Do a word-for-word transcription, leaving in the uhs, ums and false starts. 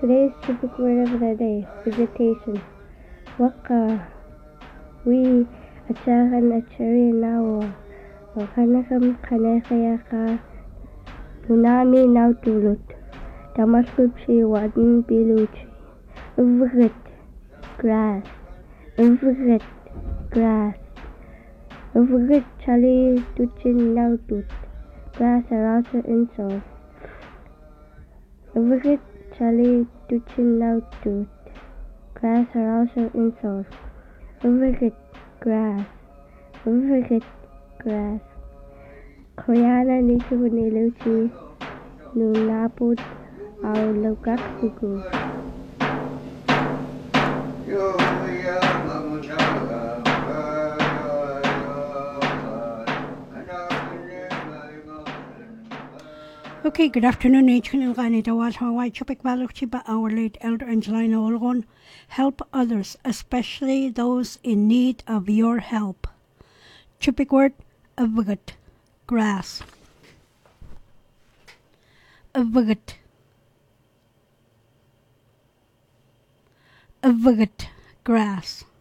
Today's Chipik word of the day, visitation. Waka, we acharan achari nawa. Wakanakam kanekayaka. Tsunami now tulut. Damaskupshi wadin biluchi. Uvrit, grass. Uvrit, grass. Uvrit chali tuchin now tut. Grass are also insult. Uvrit chali tuchin now tut. Grass are also insult. Uvrit, grass. Uvrit, grass. Koyana nisu niluchi. Nunaput au lugaksuku. Okay, good afternoon, H N Gani Dawat Hawaii Chupik Balukchiba, our late elder Angelina Olgon. Help others, especially those in need of your help. Chupik word, avugat, grass. Avugat. Avugat, grass.